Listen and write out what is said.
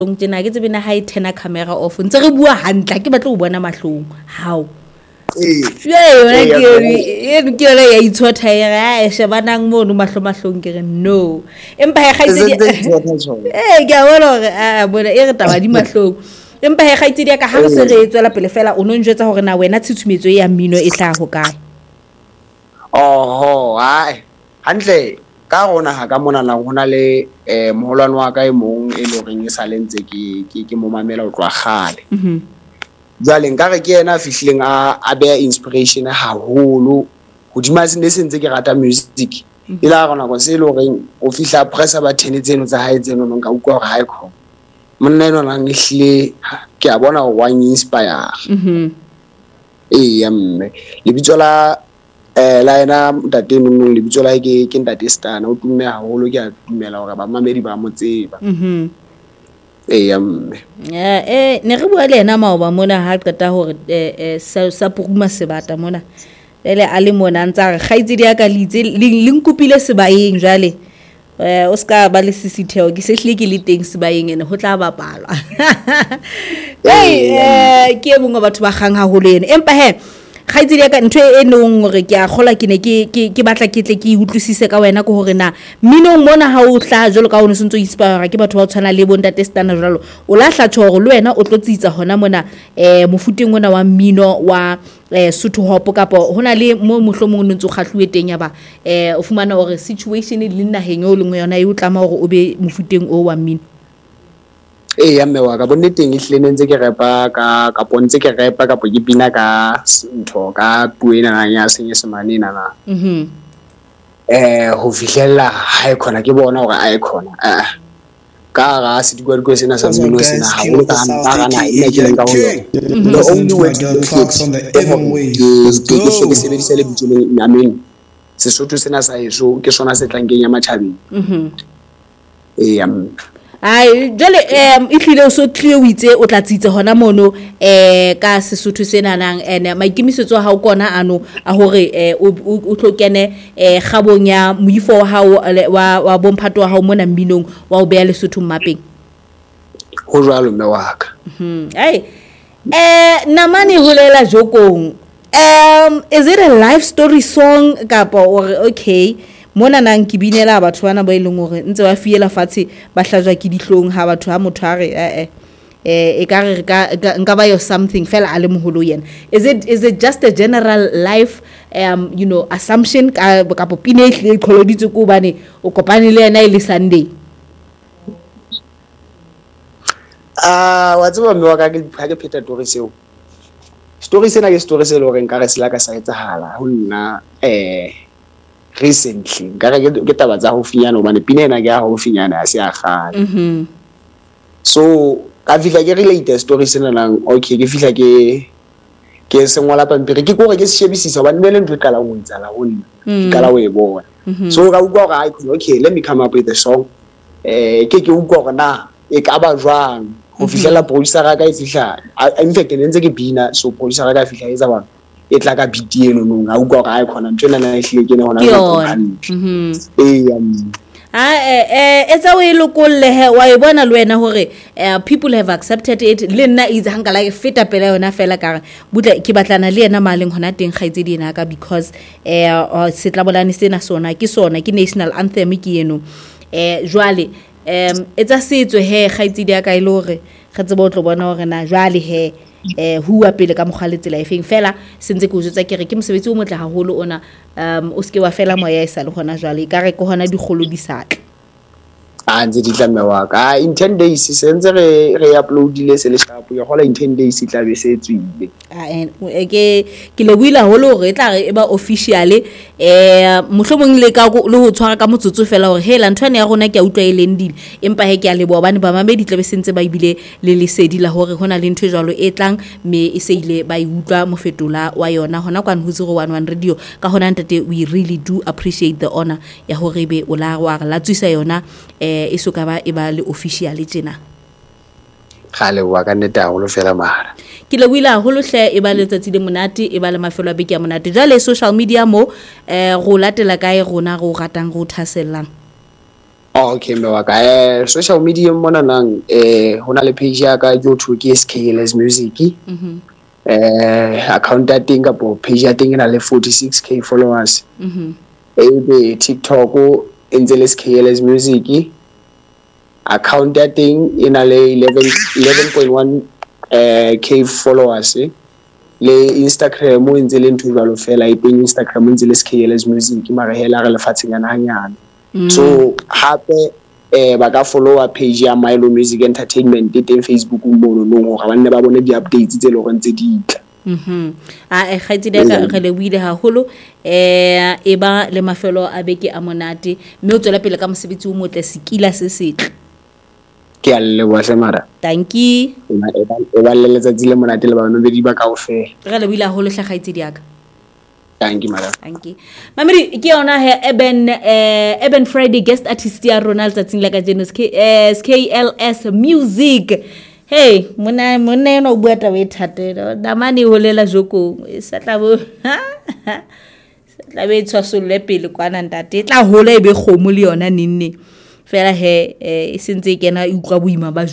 tjena ke tsebe na ha e turn camera off ntse re bua hantle ke batla go bona mahlong how yona ke yona ya itshotha ya shebanang mono mahlong ke re no empa ha gaitse ke a bona gore bona e re taba di mahlong empa ha gaitse di ka ha re se re tswela pele fela o no njwetsa gore na wena tshutshumetso ya mmino e tla go kae hai hantle ka rona ha ka mona la hona le moholwane wa ka e mong e loreng e salentse ke mo mamela o tloa gale jale nka re ke yena fihleng a be inspiration haholo hodima se ntse ke rata music ila rona go se loreng o fihla pressa ba tenetseno tsa hae tseno nka ukwa gore hae kho monna eno la ngihle ke a bona go wa inspire mme lebitso la ena ntate nngwe lebitso la ke ntate Stana o tumme haholo ke a dumela hore ba mamedi ba mo tseba mme ne re bua le ena maoba mona ha qeta hore sa puruma sebata mona le a le mona ntsa re gaitse di aka litse le nkupile sebaeng jale o ska ba le sisitheo ke sehle ke le teng sebaeng ene ho tla bapalwa ke bongwe batho ba gang haholo ene empa gaitse di ka ntwe e neng gore ke a gola ke ne ke batla ke tle ke utlwisise ka wena go gore na mmino mona ha o tla jolo ka o ne sentse inspire ke batho ba tshwana le bontate Stana jalo o la hlatsho gore le wena o tlotsitsa hona mona mofuteng ona wa mmino wa Sotho hop kapo hona le mo mohlomong ntse o kgahlwe teng ya ba o fumana gore situation le nna henyo le ngwe yona e o tlama gore o be mofuteng o wa mmino mme wa ka bonne teng ihlene ntse ke repa ka pontse ke repa ka ke bina ka ntho ka puena ya senyesemane nana ho fihlella ha khona ke bona gore a khona ka ga se di go sena sa mmino sena ha o ka na ina ke lenga ho the only way to fix on the ke sebedisa le bitso amen Sesotho sena sa eso ke sona se tlangeng ya matjhabeng ai jale ihlile o so clear o itse o tla tsitse hona mono ka Sesotho sena nang ene maikemisetso ha o kona ano a hore o tlokene gabong ya moifo wa hao wa bomphato wa hao mona mminong wa o beya Lesotho mmapeng ho jwalo mme wa ka ai namane holela jokong is it a life story song kapo or okay mona nang ke binela batho bana ba ileng hore ntse ba fiela fatshe ba hlajwa ke dihlong ha batho ha motho a re e ka re nka ba yo something fela a le moholo yena is it just a general life assumption ka popine e kholoditse ko bane o kopane le ena ile Sunday wa tseba mme wa ka ke pheta story sena ke story se le hore nka re sela ka sa etsahala ho nna recently ke taba tsa ho finyana hobane pina ena ke ha ho finyana a se a gane so ka fihla ke relate story sena lang okay ke fihla ke sengwala pampiri ke gore ke se shebisisa hobane le ntwe kala o itsala ho nna kala o e bona so ka utlwa gore okay let me come up with a song ke utlwa gore na e ka ba jwang ho fihlela producer ka e fihla in fact ne ntse ke bina so producer ka fihla e tsa bana e tla ka beat eno no ga utlwa ga khona ntwe nna ehlile ke ne hona etsa o ilokolle wa e bona le wena hore people have accepted it le nna is hanga like feta pela yona fela ka butla ke batlana le yena maleng hona teng gaitse dina ka because setlabolane sena sona ke national anthem ke eno jwale etsa setso gaitse dia ka ile hore ga tsebo tlo bona hore na jwale hua pele ka moghaletsela efeng fela sentse ke o jotsa ke re ke mosebetsi o motle haholo ona o ske wa fela moya isa le gona jwale ka re ke hona digolo di satla ntse di tlamme wa ka in 10 days sentse re uploadile se le sharp ya gola in 10 days tla be se tswile ke le buila holo re tla re eba officially mohlomong le ka le ho tshwara ka motsotso fela hore hela ntwana ya rona ke a utlwa elendile empa ke a lebo bana ba mamedi tle be sentse ba ibile le lesedi la hore hona le ntwe jwalo e tlang me e se ile ba iutlwa mofetola wa yona hona kwa ho 011 radio ka hona ntate we really do appreciate the honor ya hore be o la wa la tsisa yona e soka ba e ba le official tjena gale wa ka neta go lo fela mara ke le buila go lo hle e ba le tsatsi le monate e ba le mafelo a beke ya monate jale social media mo go latela kae rona go ratang go thasellang Okay mmewa ka social media mona nang ho na le page ya ka YouTube ke SKLS Music. Account ya teng kapo page ya teng ena le 46k followers. Ebe TikTok e ntse le SKLS Music. Account ya teng ena le 11.1 k followers. Le Instagram o ntse le ntho jwalo fela e teng Instagram ntse le SKLS Music mara hela re lefatsheng yana hanyane. So hape ba ka follower page ya Milo Music Entertainment teng Facebook mono no ga banne ba bone di updates tse le go ntse di tla. A kgaitsi da ka re le buile haholo e ba le mafelo a beke a monate mme o tswela pele ka mosebetsi o motle sekila se setle. Ke a leboha semara. Thank you. E ba le letsatsi le monate le ba no be di ba kaofela. Re le buile haholo hla kgaitsi di aka. Thank you madam. Thank you. Mamiri ke yona he Eben Friday guest artist ya Ronald tsatsing la ka Genus KLS Music. Hey, mona no bua taba e thate da mane ho lela joko sa tla bo la be tswasolle pele kwana ntate tla hola e be kgomo le yona nenne fela he e sentse kena e utlwa boima ba